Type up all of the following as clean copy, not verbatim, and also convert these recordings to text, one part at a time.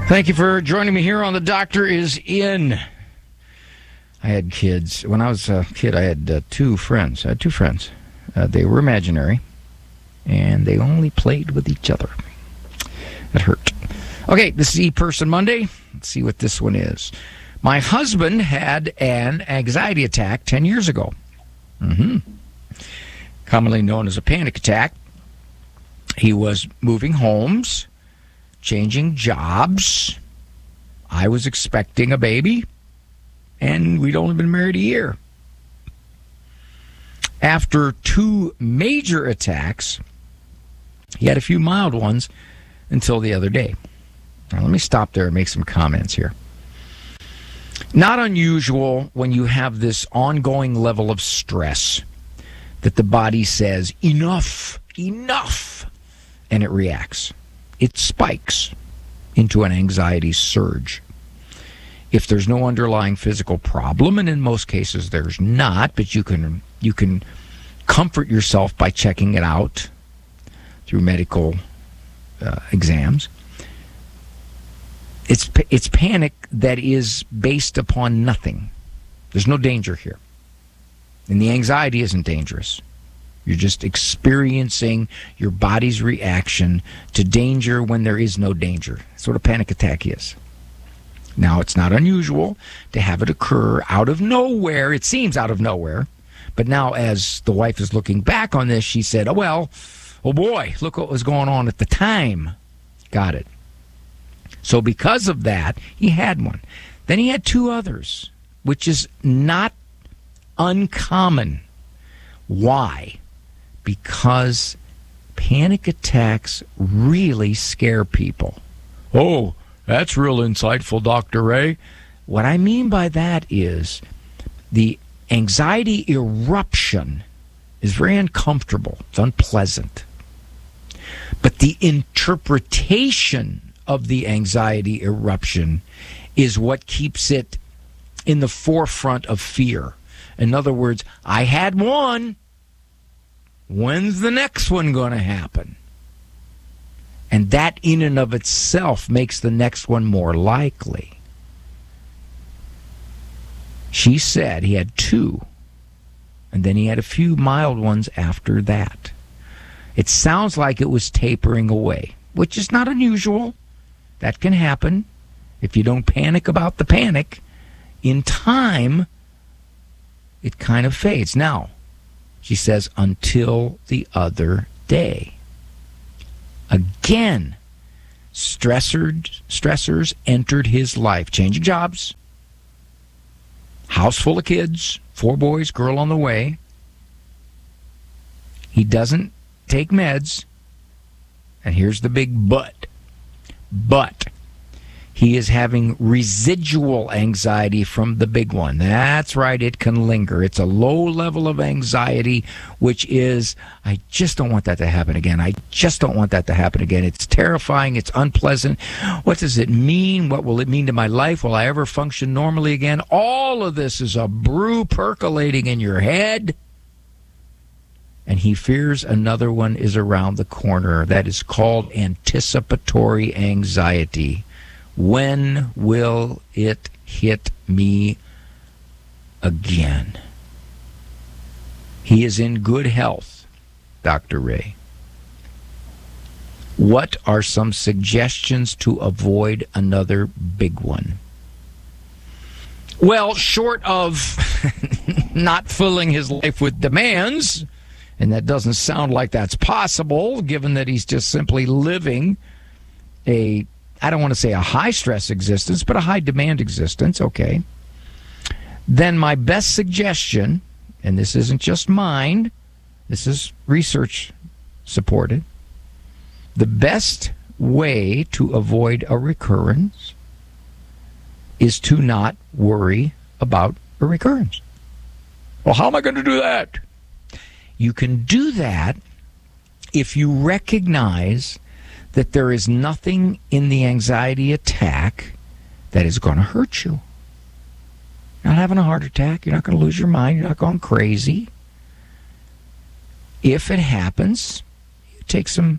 Thank you for joining me here on The Doctor Is In. I had kids. When I was a kid, I had two friends. I had two friends. They were imaginary, and they only played with each other. It hurt. Okay, this is E-Person Monday. Let's see what this one is. My husband had an anxiety attack 10 years ago. Commonly known as a panic attack. He was moving homes, changing jobs. I was expecting a baby, and we'd only been married a year. After two major attacks, he had a few mild ones until the other day. Now, let me stop there and make some comments here. Not unusual when you have this ongoing level of stress that the body says, enough, and it reacts. It spikes into an anxiety surge. If there's no underlying physical problem, and in most cases there's not, but you can comfort yourself by checking it out through medical exams. It's panic that is based upon nothing. There's no danger here. And the anxiety isn't dangerous. You're just experiencing your body's reaction to danger when there is no danger. That's what a panic attack is. Now, it's not unusual to have it occur out of nowhere. It seems out of nowhere. But now, as the wife is looking back on this, she said, oh boy, look what was going on at the time. Got it. So because of that, he had one. Then he had two others, which is not uncommon. Why? Because panic attacks really scare people. Oh, that's real insightful, Dr. Ray. What I mean by that is the anxiety eruption is very uncomfortable. It's unpleasant. But the interpretation of the anxiety eruption is what keeps it in the forefront of fear. In other words, I had one. When's the next one going to happen? And that in and of itself makes the next one more likely. She said he had two, and then he had a few mild ones after that. It sounds like it was tapering away, which is not unusual. That can happen if you don't panic about the panic. In time, it kind of fades. Now, she says, until the other day. Again, stressors entered his life. Changing jobs, house full of kids, 4 boys, girl on the way. He doesn't take meds. And here's the big but. But he is having residual anxiety from the big one. That's right, it can linger. It's a low level of anxiety, which is, I just don't want that to happen again. I just don't want that to happen again. It's terrifying. It's unpleasant. What does it mean? What will it mean to my life? Will I ever function normally again? All of this is a brew percolating in your head. And he fears another one is around the corner. That is called anticipatory anxiety. When will it hit me again? He is in good health, Dr. Ray. What are some suggestions to avoid another big one? Well, short of not filling his life with demands, and that doesn't sound like that's possible, given that he's just simply living I don't want to say a high-stress existence, but a high-demand existence, okay. Then my best suggestion, and this isn't just mine, this is research supported, the best way to avoid a recurrence is to not worry about a recurrence. Well, how am I going to do that? You can do that if you recognize that there is nothing in the anxiety attack that is going to hurt you. You're not having a heart attack. You're not going to lose your mind. You're not going crazy. If it happens, you take some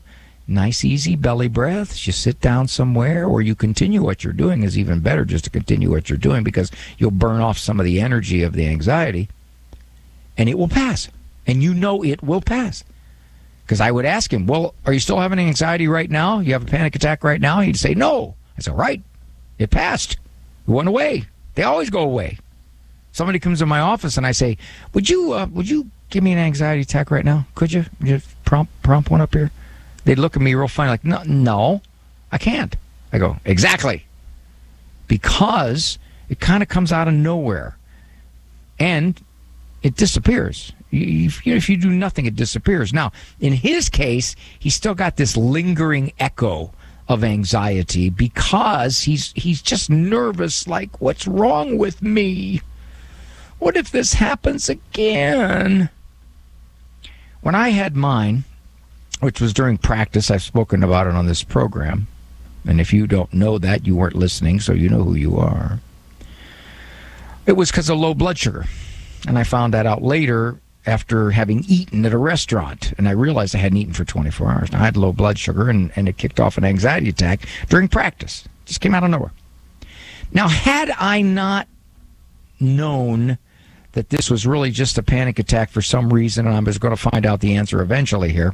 Nice, easy belly breaths. You sit down somewhere, or you continue what you're doing is even better, just to continue what you're doing, because you'll burn off some of the energy of the anxiety, and it will pass. And you know it will pass. Because I would ask him, well, are you still having anxiety right now? You have a panic attack right now? He'd say, no. I said, right. It passed. It went away. They always go away. Somebody comes in my office and I say, would you give me an anxiety attack right now? Could you? Would you prompt one up here? They'd look at me real funny like, no, I can't. I go, exactly. Because it kind of comes out of nowhere. And it disappears. If you do nothing, it disappears. Now, in his case, he's still got this lingering echo of anxiety because he's just nervous, like, what's wrong with me? What if this happens again? When I had mine, which was during practice, I've spoken about it on this program, and if you don't know that, you weren't listening, so you know who you are. It was because of low blood sugar, and I found that out later after having eaten at a restaurant, and I realized I hadn't eaten for 24 hours. Now, I had low blood sugar, and it kicked off an anxiety attack during practice. Just came out of nowhere. Now, had I not known that this was really just a panic attack for some reason, and I was going to find out the answer eventually here,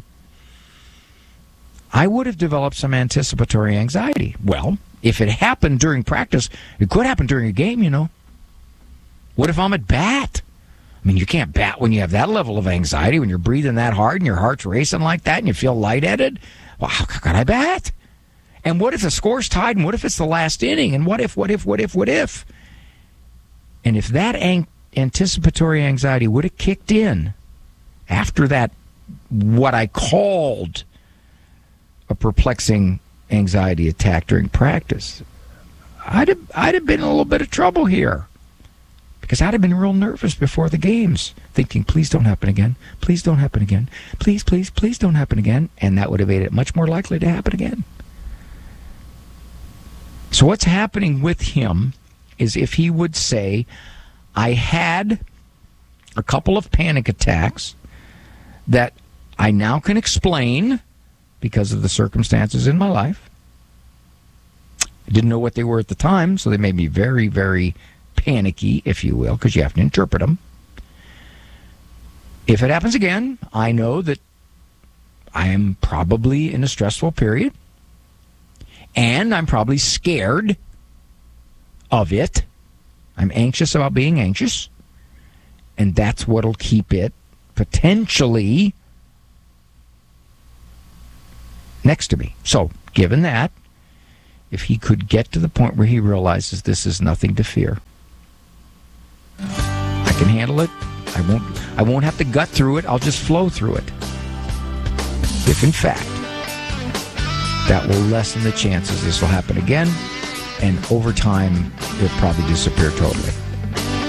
I would have developed some anticipatory anxiety. Well, if it happened during practice, it could happen during a game, you know. What if I'm at bat? I mean, you can't bat when you have that level of anxiety, when you're breathing that hard and your heart's racing like that and you feel lightheaded. Well, how could I bat? And what if the score's tied, and what if it's the last inning? And what if? And if that anticipatory anxiety would have kicked in after that, what I called a perplexing anxiety attack during practice, I'd have been in a little bit of trouble here. Because I'd have been real nervous before the games, thinking, please don't happen again. Please don't happen again. Please, please, please don't happen again. And that would have made it much more likely to happen again. So what's happening with him is if he would say, I had a couple of panic attacks that I now can explain because of the circumstances in my life. I didn't know what they were at the time, so they made me very, very panicky, if you will, because you have to interpret them. If it happens again, I know that I am probably in a stressful period, and I'm probably scared of it. I'm anxious about being anxious, and that's what'll keep it potentially next to me. So, given that, if he could get to the point where he realizes this is nothing to fear, I can handle it. I won't have to gut through it. I'll just flow through it. If in fact that will lessen the chances this will happen again, and over time it'll probably disappear totally.